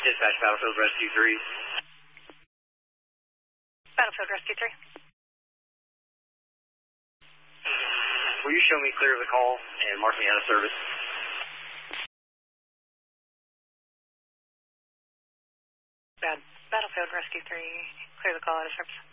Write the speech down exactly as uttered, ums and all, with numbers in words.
Dispatch Battlefield Rescue three. Battlefield Rescue three. Will you show me clear of the call and mark me out of service? Bad. Battlefield Rescue three, clear the call out of service.